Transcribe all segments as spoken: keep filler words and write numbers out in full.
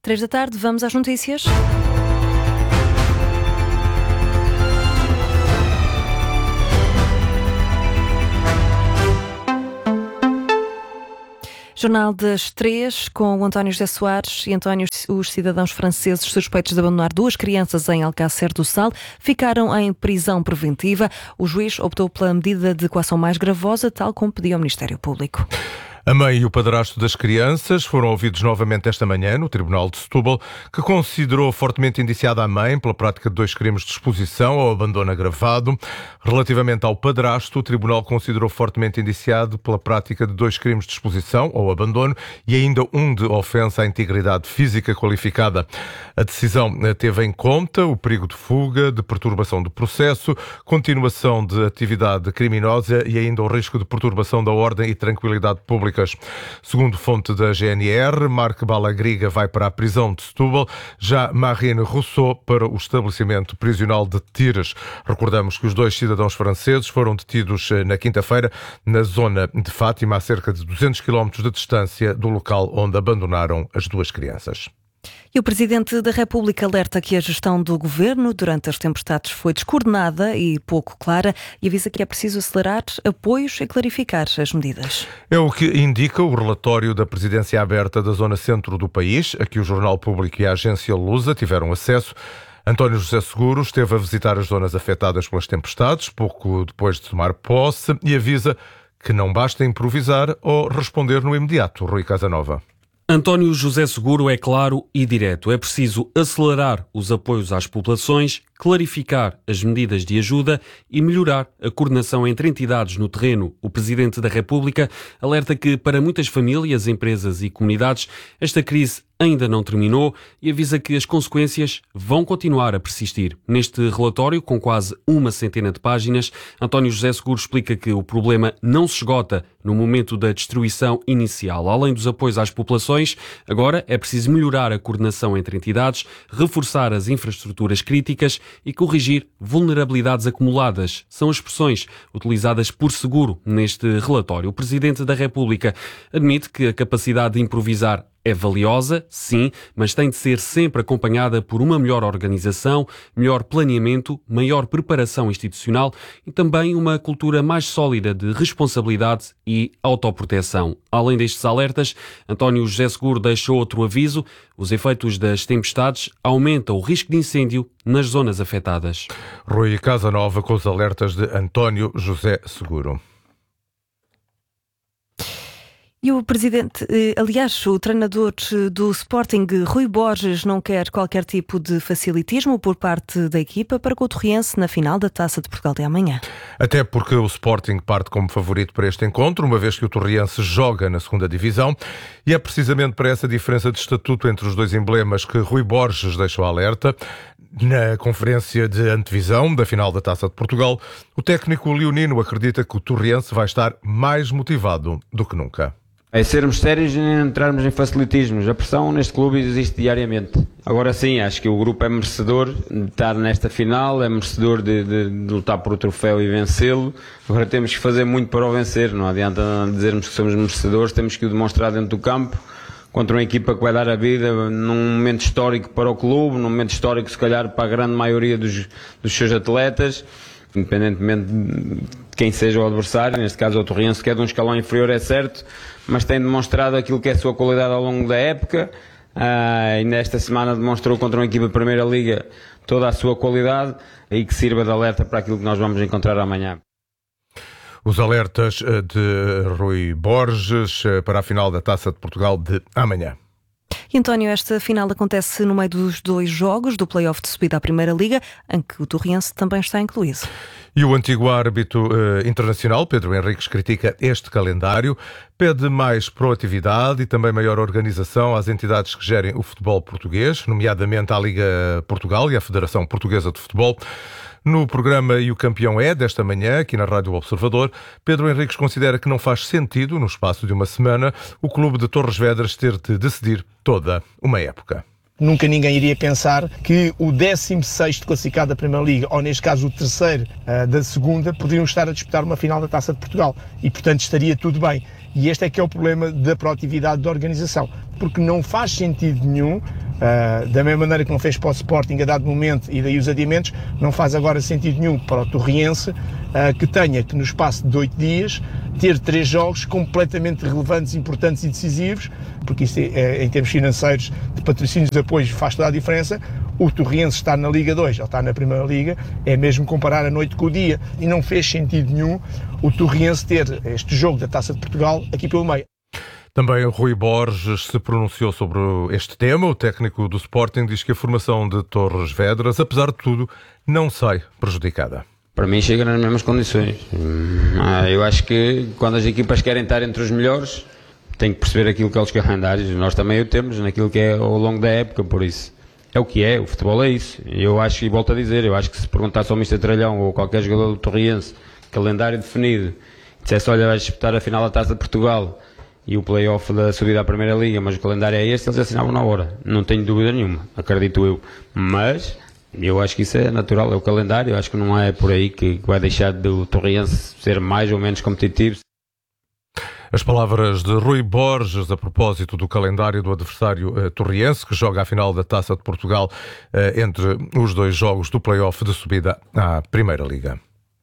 Três da tarde, vamos às notícias. Jornal das Três, com o António José Soares. E António, os cidadãos franceses suspeitos de abandonar duas crianças em Alcácer do Sal ficaram em prisão preventiva. O juiz optou pela medida de coação mais gravosa, tal como pediu o Ministério Público. A mãe e o padrasto das crianças foram ouvidos novamente esta manhã no Tribunal de Setúbal, que considerou fortemente indiciada a mãe pela prática de dois crimes de exposição ao abandono agravado. Relativamente ao padrasto, o Tribunal considerou fortemente indiciado pela prática de dois crimes de exposição ao abandono e ainda um de ofensa à integridade física qualificada. A decisão teve em conta o perigo de fuga, de perturbação do processo, continuação de atividade criminosa e ainda o risco de perturbação da ordem e tranquilidade pública. Segundo fonte da G N R, Marc Balagriga vai para a prisão de Setúbal, já Marine Rousseau para o estabelecimento prisional de Tires. Recordamos que os dois cidadãos franceses foram detidos na quinta-feira na zona de Fátima, a cerca de duzentos quilómetros de distância do local onde abandonaram as duas crianças. E o Presidente da República alerta que a gestão do Governo durante as tempestades foi descoordenada e pouco clara e avisa que é preciso acelerar apoios e clarificar as medidas. É o que indica o relatório da Presidência Aberta da Zona Centro do país, a que o Jornal Público e a agência Lusa tiveram acesso. António José Seguro esteve a visitar as zonas afetadas pelas tempestades, pouco depois de tomar posse, e avisa que não basta improvisar ou responder no imediato. Rui Casanova. António José Seguro é claro e direto. É preciso acelerar os apoios às populações, clarificar as medidas de ajuda e melhorar a coordenação entre entidades no terreno. O Presidente da República alerta que, para muitas famílias, empresas e comunidades, esta crise ainda não terminou e avisa que as consequências vão continuar a persistir. Neste relatório, com quase uma centena de páginas, António José Seguro explica que o problema não se esgota no momento da destruição inicial. Além dos apoios às populações, agora é preciso melhorar a coordenação entre entidades, reforçar as infraestruturas críticas e corrigir vulnerabilidades acumuladas. São expressões utilizadas por Seguro neste relatório. O Presidente da República admite que a capacidade de improvisar é valiosa, sim, mas tem de ser sempre acompanhada por uma melhor organização, melhor planeamento, maior preparação institucional e também uma cultura mais sólida de responsabilidade e autoproteção. Além destes alertas, António José Seguro deixa outro aviso: os efeitos das tempestades aumentam o risco de incêndio nas zonas afetadas. Rui Casanova com os alertas de António José Seguro. E o presidente, aliás, o treinador do Sporting, Rui Borges, não quer qualquer tipo de facilitismo por parte da equipa para com o Torriense na final da Taça de Portugal de amanhã. Até porque o Sporting parte como favorito para este encontro, uma vez que o Torriense joga na segunda divisão, e é precisamente para essa diferença de estatuto entre os dois emblemas que Rui Borges deixou alerta. Na conferência de antevisão da final da Taça de Portugal, o técnico leonino acredita que o Torriense vai estar mais motivado do que nunca. É sermos sérios e não entrarmos em facilitismos. A pressão neste clube existe diariamente. Agora sim, acho que o grupo é merecedor de estar nesta final, é merecedor de, de, de lutar por o troféu e vencê-lo. Agora temos que fazer muito para o vencer. Não adianta dizermos que somos merecedores, temos que o demonstrar dentro do campo, contra uma equipa que vai dar a vida num momento histórico para o clube, num momento histórico se calhar para a grande maioria dos, dos seus atletas, independentemente de quem seja o adversário. Neste caso o Torriense, que é de um escalão inferior, é certo, mas tem demonstrado aquilo que é a sua qualidade ao longo da época. Ah, e nesta semana demonstrou contra uma equipa de Primeira Liga toda a sua qualidade e que sirva de alerta para aquilo que nós vamos encontrar amanhã. Os alertas de Rui Borges para a final da Taça de Portugal de amanhã. E, António, esta final acontece no meio dos dois jogos do play-off de subida à Primeira Liga, em que o Torriense também está incluído. E o antigo árbitro uh, internacional, Pedro Henriques, critica este calendário, pede mais proatividade e também maior organização às entidades que gerem o futebol português, nomeadamente à Liga Portugal e à Federação Portuguesa de Futebol. No programa E o Campeão é, desta manhã, aqui na Rádio Observador, Pedro Henriques considera que não faz sentido, no espaço de uma semana, o clube de Torres Vedras ter de decidir toda uma época. Nunca ninguém iria pensar que o décimo sexto classificado da Primeira Liga, ou neste caso o terceiro uh, da segunda, poderiam estar a disputar uma final da Taça de Portugal. E, portanto, estaria tudo bem. E este é que é o problema da proatividade da organização. porque não faz sentido nenhum, uh, da mesma maneira que não fez para o Sporting a dado momento e daí os adiamentos, não faz agora sentido nenhum para o Torriense uh, que tenha que no espaço de oito dias ter três jogos completamente relevantes, importantes e decisivos, porque isso é, em termos financeiros, de patrocínios de apoio, faz toda a diferença. O Torriense está na Liga dois, ele está na Primeira Liga, é mesmo comparar a noite com o dia, e não fez sentido nenhum o Torriense ter este jogo da Taça de Portugal aqui pelo meio. Também Rui Borges se pronunciou sobre este tema. O técnico do Sporting diz que a formação de Torres Vedras, apesar de tudo, não sai prejudicada. Para mim chega nas mesmas condições. Eu acho que quando as equipas querem estar entre os melhores, têm que perceber aquilo que é os calendários. Nós também o temos naquilo que é ao longo da época, por isso. É o que é, o futebol é isso. Eu acho, e volto a dizer, eu acho que se perguntasse ao mister Tralhão ou qualquer jogador do Torriense, calendário definido, dissesse, olha, vais disputar a final da Taça de Portugal e o play-off da subida à Primeira Liga, mas o calendário é este, eles assinavam na hora. Não tenho dúvida nenhuma, acredito eu. Mas eu acho que isso é natural, é o calendário. Eu acho que não é por aí que vai deixar do Torriense ser mais ou menos competitivo. As palavras de Rui Borges a propósito do calendário do adversário eh, torriense, que joga a final da Taça de Portugal eh, entre os dois jogos do play-off de subida à Primeira Liga.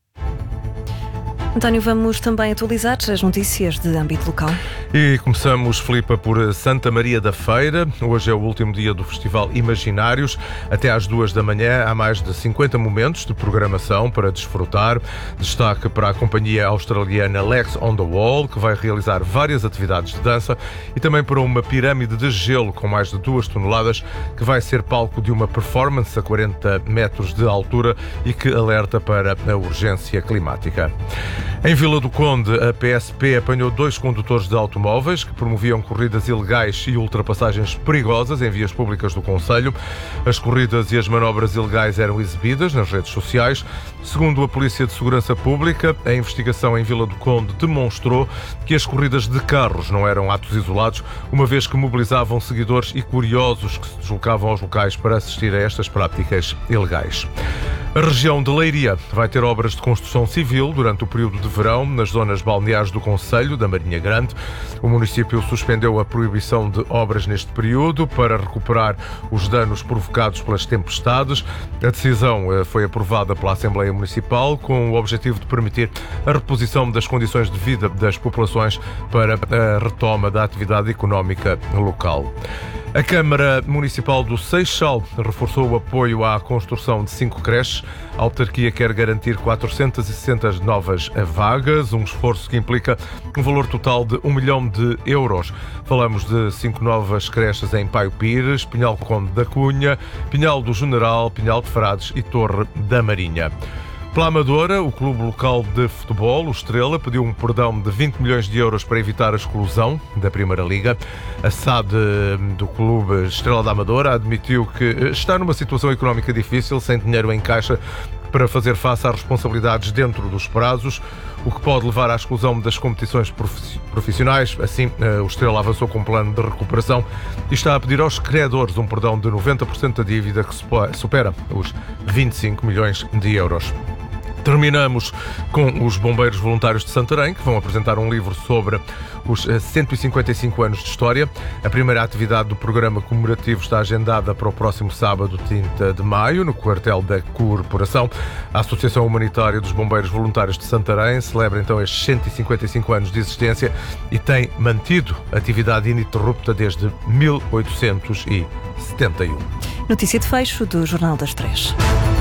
António, vamos também atualizar as notícias de âmbito local. E começamos, Filipa, por Santa Maria da Feira. Hoje é o último dia do Festival Imaginários. Até às duas da manhã há mais de cinquenta momentos de programação para desfrutar. Destaque para a companhia australiana Legs on the Wall, que vai realizar várias atividades de dança, e também para uma pirâmide de gelo com mais de duas toneladas, que vai ser palco de uma performance a quarenta metros de altura e que alerta para a urgência climática. Em Vila do Conde, a P S P apanhou dois condutores de automóveis que promoviam corridas ilegais e ultrapassagens perigosas em vias públicas do concelho. As corridas e as manobras ilegais eram exibidas nas redes sociais. Segundo a Polícia de Segurança Pública, a investigação em Vila do Conde demonstrou que as corridas de carros não eram atos isolados, uma vez que mobilizavam seguidores e curiosos que se deslocavam aos locais para assistir a estas práticas ilegais. A região de Leiria vai ter obras de construção civil durante o período de verão nas zonas balneares do concelho da Marinha Grande. O município suspendeu a proibição de obras neste período para recuperar os danos provocados pelas tempestades. A decisão foi aprovada pela Assembleia Municipal com o objetivo de permitir a reposição das condições de vida das populações para a retoma da atividade económica local. A Câmara Municipal do Seixal reforçou o apoio à construção de cinco creches. A autarquia quer garantir quatrocentas e sessenta novas vagas, um esforço que implica um valor total de um milhão de euros. Falamos de cinco novas creches em Paio Pires, Pinhal Conde da Cunha, Pinhal do General, Pinhal de Frades e Torre da Marinha. Pela Amadora, o clube local de futebol, o Estrela, pediu um perdão de vinte milhões de euros para evitar a exclusão da Primeira Liga. A S A D do clube Estrela da Amadora admitiu que está numa situação económica difícil, sem dinheiro em caixa para fazer face às responsabilidades dentro dos prazos, o que pode levar à exclusão das competições profissionais. Assim, o Estrela avançou com um plano de recuperação e está a pedir aos credores um perdão de noventa por cento da dívida, que supera os vinte e cinco milhões de euros. Terminamos com os Bombeiros Voluntários de Santarém, que vão apresentar um livro sobre os cento e cinquenta e cinco anos de história. A primeira atividade do programa comemorativo está agendada para o próximo sábado, trinta de maio, no quartel da Corporação. A Associação Humanitária dos Bombeiros Voluntários de Santarém celebra então estes cento e cinquenta e cinco anos de existência e tem mantido atividade ininterrupta desde mil oitocentos e setenta e um. Notícia de fecho do Jornal das Três.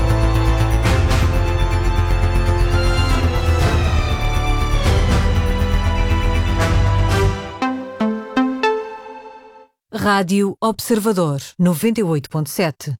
Rádio Observador, noventa e oito ponto sete.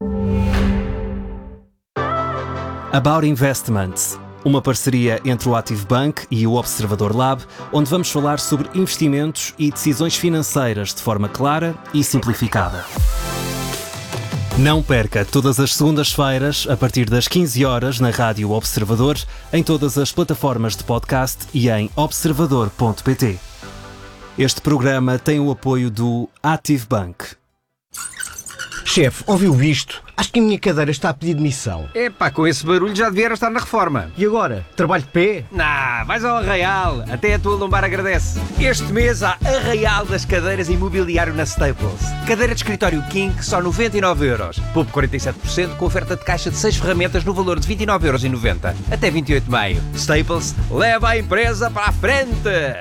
About Investments, uma parceria entre o Active Bank e o Observador Lab, onde vamos falar sobre investimentos e decisões financeiras de forma clara e simplificada. Não perca todas as segundas-feiras, a partir das quinze horas, na Rádio Observador, em todas as plataformas de podcast e em observador ponto pt. Este programa tem o apoio do Active Bank. Chefe, ouviu isto? Acho que a minha cadeira está a pedir demissão. Epá, com esse barulho já devia estar na reforma. E agora? Trabalho de pé? Nah, vais ao Arraial. Até a tua lombar agradece. Este mês há Arraial das cadeiras e mobiliário na Staples. Cadeira de escritório King, só noventa e nove euros. Poupe quarenta e sete por cento com oferta de caixa de seis ferramentas no valor de vinte e nove euros e noventa. Até vinte e oito de maio. Staples, leva a empresa para a frente!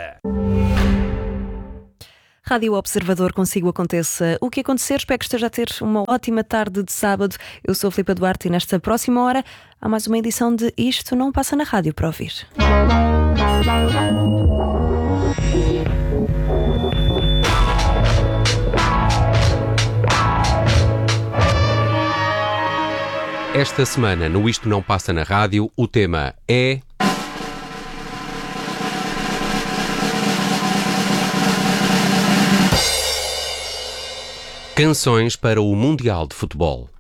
Rádio Observador, consigo aconteça o que acontecer. Espero que esteja a ter uma ótima tarde de sábado. Eu sou a Filipa Duarte e nesta próxima hora há mais uma edição de Isto Não Passa na Rádio para ouvir. Esta semana no Isto Não Passa na Rádio, o tema é... Canções para o Mundial de Futebol.